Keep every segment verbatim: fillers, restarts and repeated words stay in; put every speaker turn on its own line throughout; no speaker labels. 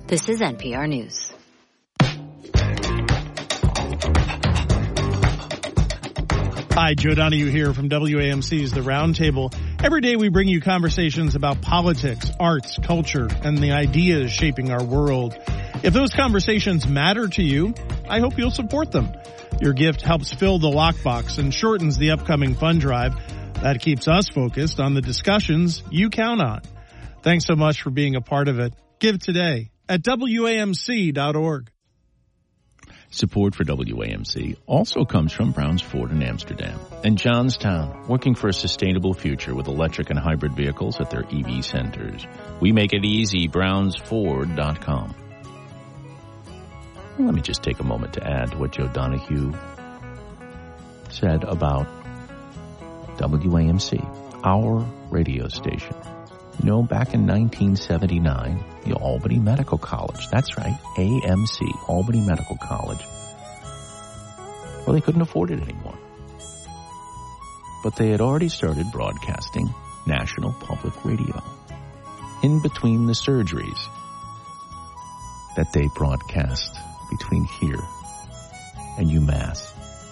This is N P R News.
Hi, Joe Donahue here from W A M C's The Roundtable. Every day we bring you conversations about politics, arts, culture, and the ideas shaping our world. If those conversations matter to you, I hope you'll support them. Your gift helps fill the lockbox and shortens the upcoming fund drive. That keeps us focused on the discussions you count on. Thanks so much for being a part of it. Give today at W A M C dot org.
Support for W A M C also comes from Browns Ford in Amsterdam and Johnstown, working for a sustainable future with electric and hybrid vehicles at their E V centers. We make it easy, browns ford dot com. Let me just take a moment to add to what Joe Donahue said about W A M C, our radio station. You know, back in nineteen seventy-nine, the Albany Medical College, that's right, A M C, Albany Medical College, well, they couldn't afford it anymore. But they had already started broadcasting national public radio in between the surgeries that they broadcast between here and UMass.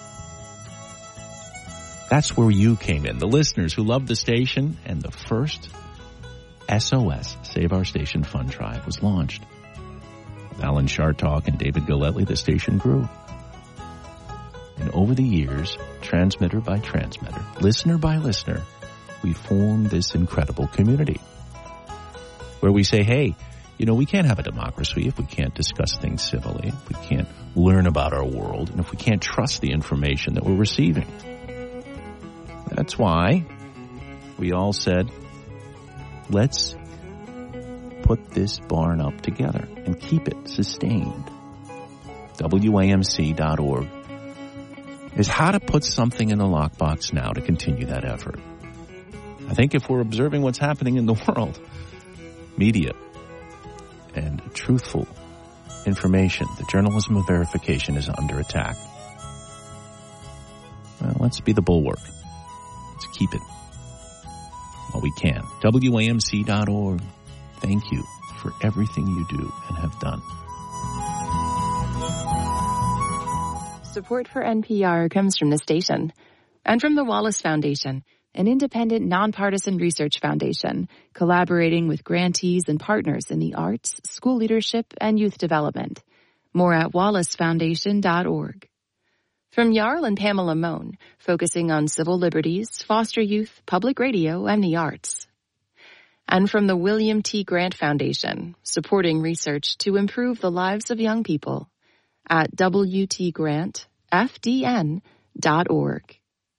That's where you came in, the listeners who loved the station, and the first S O S, Save Our Station Fund Drive, was launched. With Alan Chartock and David Galletly, the station grew. And over the years, transmitter by transmitter, listener by listener, we formed this incredible community where we say, hey, you know, we can't have a democracy if we can't discuss things civilly, if we can't learn about our world, and if we can't trust the information that we're receiving. That's why we all said, let's put this barn up together and keep it sustained. W A M C dot org is how to put something in the lockbox now to continue that effort. I think if we're observing what's happening in the world, media and truthful information, the journalism of verification is under attack. Well, let's be the bulwark. Let's keep it while we can. W A M C dot org. Thank you for everything you do and have done.
Support for N P R comes from the station and from the Wallace Foundation, an independent, nonpartisan research foundation collaborating with grantees and partners in the arts, school leadership, and youth development. More at wallace foundation dot org. From Jarl and Pamela Mohn, focusing on civil liberties, foster youth, public radio, and the arts. And from the William T. Grant Foundation, supporting research to improve the lives of young people at W T grant F D N dot org.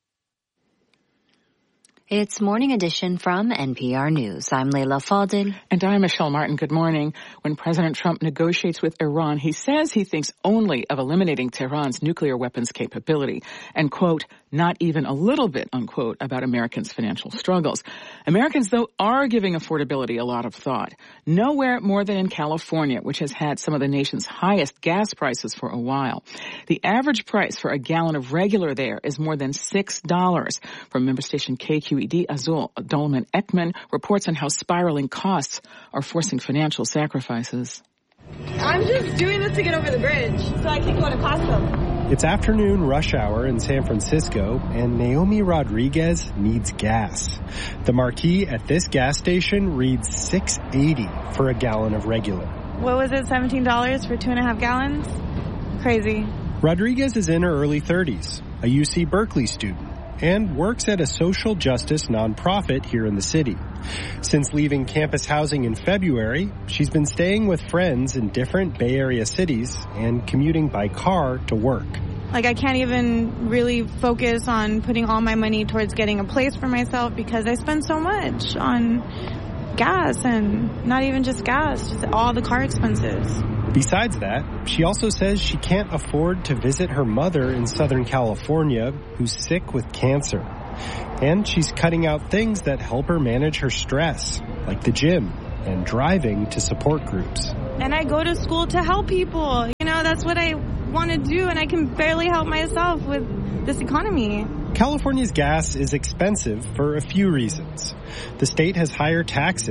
It's Morning Edition from N P R News. I'm Leila Fadel.
And I'm Michelle Martin. Good morning. When President Trump negotiates with Iran, he says he thinks only of eliminating Tehran's nuclear weapons capability and, quote, not even a little bit, unquote, about Americans' financial struggles. Americans, though, are giving affordability a lot of thought. Nowhere more than in California, which has had some of the nation's highest gas prices for a while. The average price for a gallon of regular there is more than six dollars. From member station K Q E D, Azul Dolman Ekman reports on how spiraling costs are forcing financial sacrifices.
I'm just doing this to get over the bridge so I can go to Costco.
It's afternoon rush hour in San Francisco, and Naomi Rodriguez needs gas. The marquee at this gas station reads six eighty for a gallon of regular.
What was it, seventeen dollars for two and a half gallons? Crazy.
Rodriguez is in her early thirties, a U C Berkeley student, and works at a social justice nonprofit here in the city. Since leaving campus housing in February, she's been staying with friends in different Bay Area cities and commuting by car to work.
Like, I can't even really focus on putting all my money towards getting a place for myself because I spend so much on gas, and not even just gas, just all the car expenses.
Besides that, she also says she can't afford to visit her mother in Southern California, who's sick with cancer. And she's cutting out things that help her manage her stress, like the gym and driving to support groups.
And I go to school to help people. You know, that's what I want to do, and I can barely help myself with this economy.
California's gas is expensive for a few reasons. The state has higher taxes,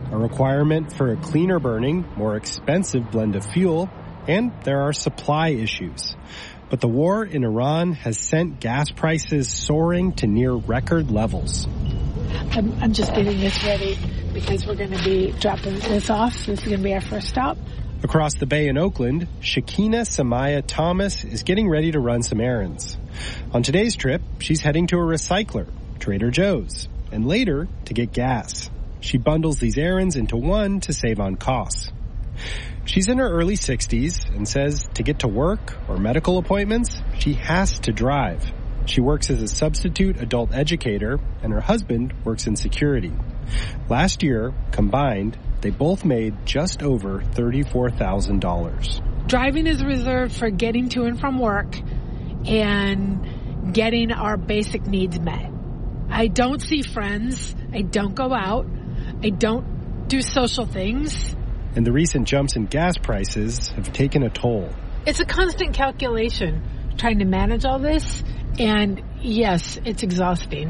a requirement for a cleaner burning, more expensive blend of fuel, and there are supply issues. But the war in Iran has sent gas prices soaring to near record levels.
I'm, I'm just getting this ready because we're going to be dropping this off. This is going to be our first stop.
Across the bay in Oakland, Shakina Samaya Thomas is getting ready to run some errands. On today's trip, she's heading to a recycler, Trader Joe's, and later to get gas. She bundles these errands into one to save on costs. She's in her early sixties and says to get to work or medical appointments, she has to drive. She works as a substitute adult educator, and her husband works in security. Last year, combined, they both made just over thirty-four thousand dollars.
Driving is reserved for getting to and from work and getting our basic needs met. I don't see friends. I don't go out. I don't do social things.
And the recent jumps in gas prices have taken a toll.
It's a constant calculation trying to manage all this. And yes, it's exhausting.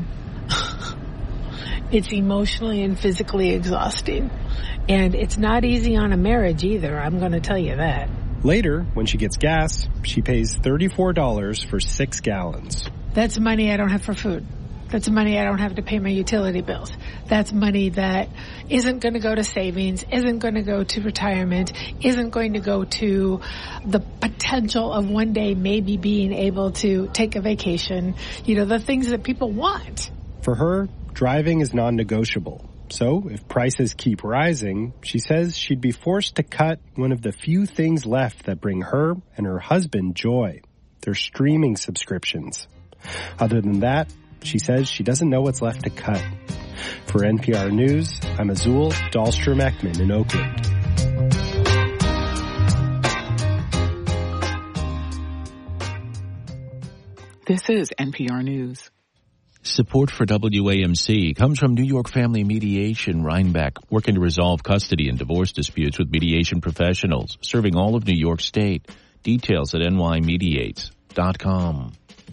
It's emotionally and physically exhausting. And it's not easy on a marriage either, I'm going to tell you that.
Later, when she gets gas, she pays thirty-four dollars for six gallons.
That's money I don't have for food. That's money I don't have to pay my utility bills. That's money that isn't going to go to savings, isn't going to go to retirement, isn't going to go to the potential of one day maybe being able to take a vacation. You know, the things that people want.
For her, driving is non-negotiable. So if prices keep rising, she says she'd be forced to cut one of the few things left that bring her and her husband joy, their streaming subscriptions. Other than that, she says she doesn't know what's left to cut. For N P R News, I'm Azul Dahlstrom-Ekman in Oakland.
This is N P R News.
Support for W A M C comes from New York Family Mediation Rhinebeck, working to resolve custody and divorce disputes with mediation professionals, serving all of New York State. Details at N Y mediates dot com.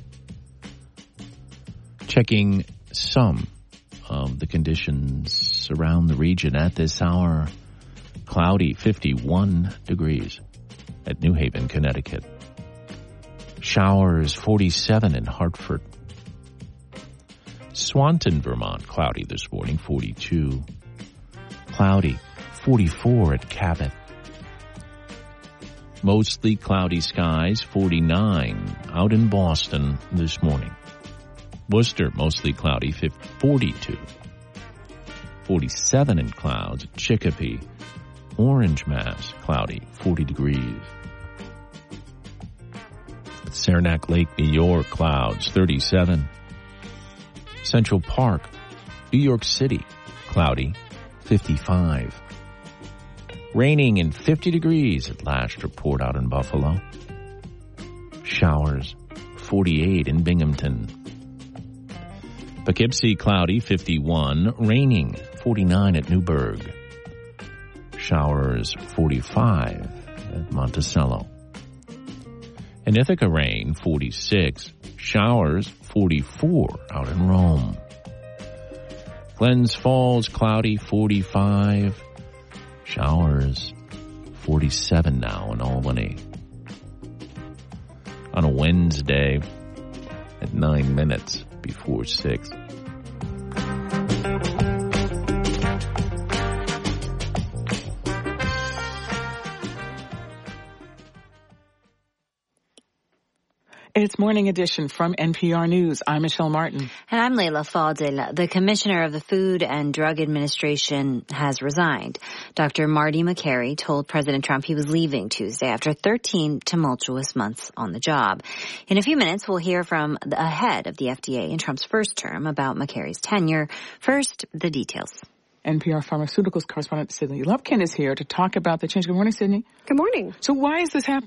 Checking some of the conditions around the region at this hour. Cloudy, fifty-one degrees at New Haven, Connecticut. Showers, forty-seven in Hartford. Swanton, Vermont, cloudy this morning, forty-two. Cloudy, forty-four at Cabot. Mostly cloudy skies, forty-nine out in Boston this morning. Worcester, mostly cloudy, forty-two. forty-seven in clouds at Chicopee. Orange, Mass, cloudy, forty degrees. At Saranac Lake, New York, clouds, thirty-seven. Central Park, New York City, cloudy, fifty-five. Raining and fifty degrees at last report out in Buffalo. Showers, forty-eight in Binghamton. Poughkeepsie, cloudy, fifty-one. Raining, forty-nine at Newburgh. Showers, forty-five at Monticello. In Ithaca, rain, forty-six. Showers, forty-four out in Rome. Glens Falls, cloudy, forty-five. Showers, forty-seven now in Albany. On a Wednesday at nine minutes before six.
It's Morning Edition from N P R News. I'm Michelle Martin.
And I'm Leila Fadel. The Commissioner of the Food and Drug Administration has resigned. Doctor Marty Makary told President Trump he was leaving Tuesday after thirteen tumultuous months on the job. In a few minutes, we'll hear from the head of the F D A in Trump's first term about Makary's tenure. First, the details.
N P R Pharmaceuticals correspondent Sydney Lupkin is here to talk about the change. Good morning, Sydney.
Good morning.
So why is this happening?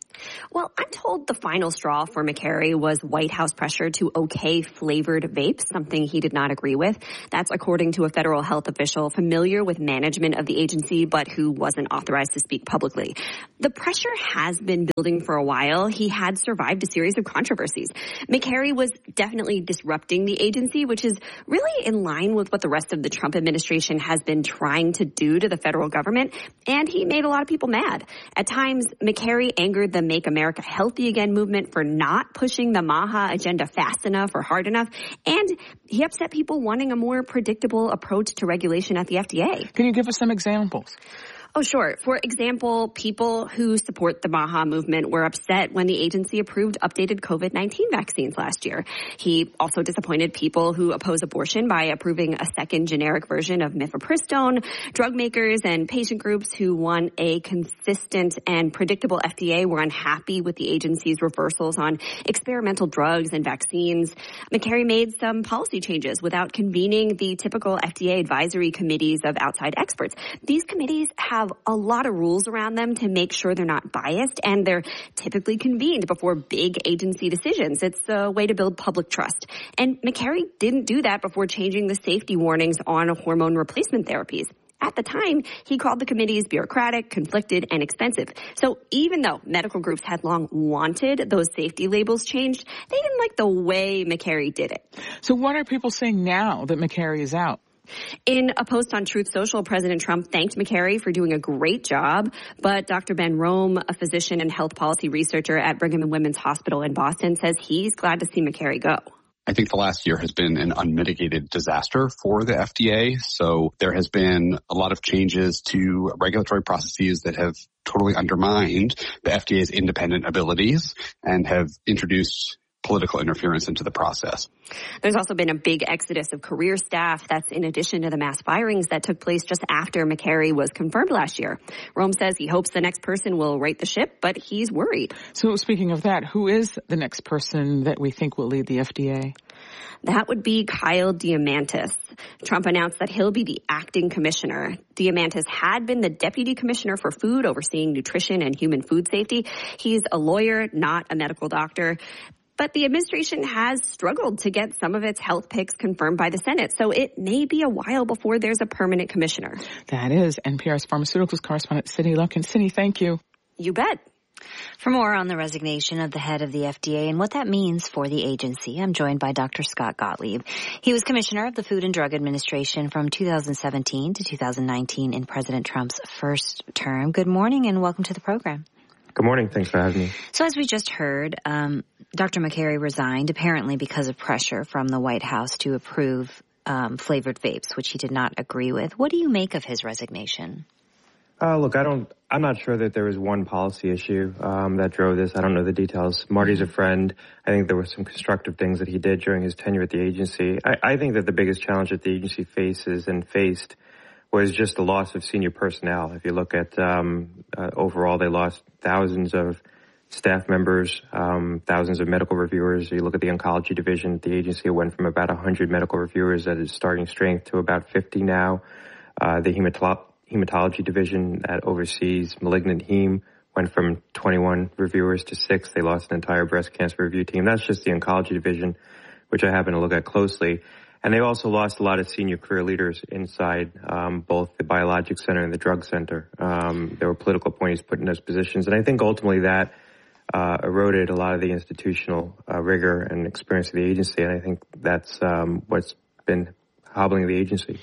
Well, I'm told the final straw for McCary was White House pressure to okay flavored vapes, something he did not agree with. That's according to a federal health official familiar with management of the agency, but who wasn't authorized to speak publicly. The pressure has been building for a while. He had survived a series of controversies. McCary was definitely disrupting the agency, which is really in line with what the rest of the Trump administration has been trying to do to the federal government, and he made a lot of people mad. At times, McCary angered the Make America Healthy Again movement for not pushing the MAHA agenda fast enough or hard enough. And he upset people wanting a more predictable approach to regulation at the F D A.
Can you give us some examples?
Oh, sure. For example, people who support the MAHA movement were upset when the agency approved updated COVID nineteen vaccines last year. He also disappointed people who oppose abortion by approving a second generic version of mifepristone. Drug makers and patient groups who want a consistent and predictable F D A were unhappy with the agency's reversals on experimental drugs and vaccines. McCary made some policy changes without convening the typical F D A advisory committees of outside experts. These committees have a lot of rules around them to make sure they're not biased, and they're typically convened before big agency decisions. It's a way to build public trust. And McCary didn't do that before changing the safety warnings on hormone replacement therapies. At the time, he called the committees bureaucratic, conflicted, and expensive. So even though medical groups had long wanted those safety labels changed, they didn't like the way McCary did it.
So what are people saying now that McCary is out?
In a post on Truth Social, President Trump thanked McCary for doing a great job, but Doctor Ben Rome, a physician and health policy researcher at Brigham and Women's Hospital in Boston, says he's glad to see McCary go.
I think the last year has been an unmitigated disaster for the F D A. So there has been a lot of changes to regulatory processes that have totally undermined the F D A's independent abilities and have introduced political interference into the process.
There's also been a big exodus of career staff. That's in addition to the mass firings that took place just after McCary was confirmed last year. Rome says he hopes the next person will right the ship, but he's worried.
So speaking of that, who is the next person that we think will lead the F D A?
That would be Kyle Diamantis. Trump announced that he'll be the acting commissioner. Diamantis had been the deputy commissioner for food, overseeing nutrition and human food safety. He's a lawyer, not a medical doctor. But the administration has struggled to get some of its health picks confirmed by the Senate, so it may be a while before there's a permanent commissioner.
That is N P R's pharmaceuticals correspondent, Cindy Lumpkin. Cindy, thank you.
You bet.
For more on the resignation of the head of the F D A and what that means for the agency, I'm joined by Doctor Scott Gottlieb. He was commissioner of the Food and Drug Administration from two thousand seventeen to two thousand nineteen in President Trump's first term. Good morning and welcome to the program.
Good morning. Thanks for having me.
So as we just heard, um, Doctor McCary resigned apparently because of pressure from the White House to approve um, flavored vapes, which he did not agree with. What do you make of his resignation?
Uh, look, I don't, I'm not sure that there was one policy issue um, that drove this. I don't know the details. Marty's a friend. I think there were some constructive things that he did during his tenure at the agency. I, I think that the biggest challenge that the agency faces and faced was just the loss of senior personnel. If you look at um, uh, overall, they lost thousands of staff members, um, thousands of medical reviewers. You look at the oncology division at the agency, it went from about one hundred medical reviewers at its starting strength to about fifty now. Uh, the hematolo- hematology division that oversees malignant heme went from twenty-one reviewers to six. They lost an entire breast cancer review team. That's just the oncology division, which I happen to look at closely. And they also lost a lot of senior career leaders inside um, both the Biologics Center and the Drug Center. Um, there were political appointees put in those positions. And I think ultimately that uh, eroded a lot of the institutional uh, rigor and experience of the agency. And I think that's um, what's been hobbling the agency.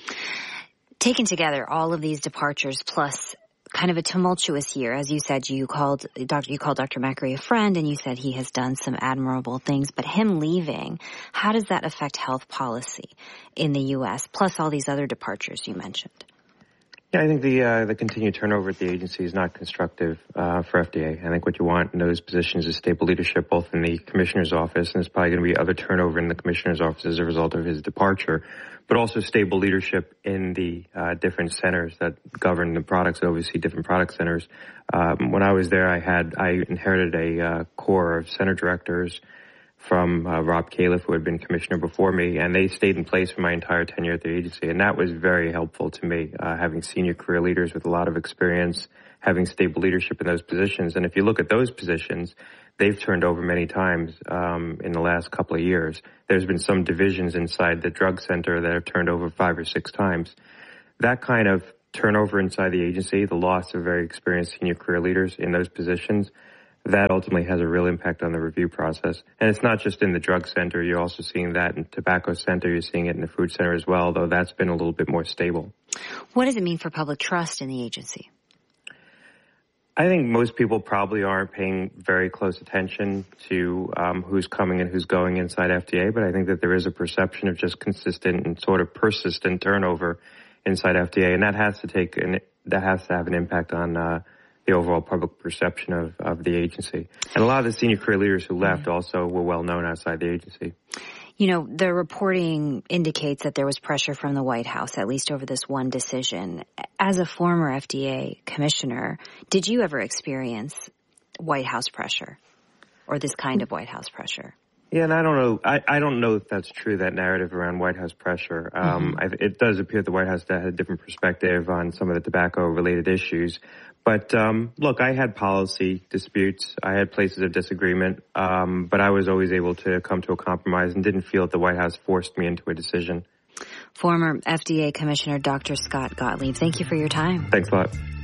Taken together, all of these departures plus kind of a tumultuous year. As you said, you called Doctor you called Doctor McCary a friend, and you said he has done some admirable things. But him leaving, how does that affect health policy in the U S, plus all these other departures you mentioned?
Yeah, I think the uh, the continued turnover at the agency is not constructive uh, for F D A. I think what you want in those positions is stable leadership, both in the commissioner's office, and there's probably going to be other turnover in the commissioner's office as a result of his departure, but also stable leadership in the uh, different centers that govern the products, that oversee different product centers. Um, when I was there, I had I inherited a uh, core of center directors from uh, Rob Califf, who had been commissioner before me, and they stayed in place for my entire tenure at the agency, and that was very helpful to me, uh, having senior career leaders with a lot of experience, having stable leadership in those positions. And if you look at those positions, they've turned over many times um, in the last couple of years. There's been some divisions inside the drug center that have turned over five or six times. That kind of turnover inside the agency, the loss of very experienced senior career leaders in those positions, that ultimately has a real impact on the review process. And it's not just in the drug center. You're also seeing that in tobacco center. You're seeing it in the food center as well, though that's been a little bit more stable.
What does it mean for public trust in the agency?
I think most people probably aren't paying very close attention to um, who's coming and who's going inside F D A, but I think that there is a perception of just consistent and sort of persistent turnover inside F D A, and that has to take an, that has to have an impact on uh, the overall public perception of, of the agency. And a lot of the senior career leaders who left also were well known outside the agency.
You know, the reporting indicates that there was pressure from the White House, at least over this one decision. As a former F D A commissioner, did you ever experience White House pressure or this kind of White House pressure?
Yeah, and I don't know. I, I don't know if that's true, that narrative around White House pressure. Um, mm-hmm. I, it does appear the White House had a different perspective on some of the tobacco-related issues. But, um, look, I had policy disputes. I had places of disagreement. Um, but I was always able to come to a compromise and didn't feel that the White House forced me into a decision.
Former F D A Commissioner Doctor Scott Gottlieb, thank you for your time.
Thanks a lot.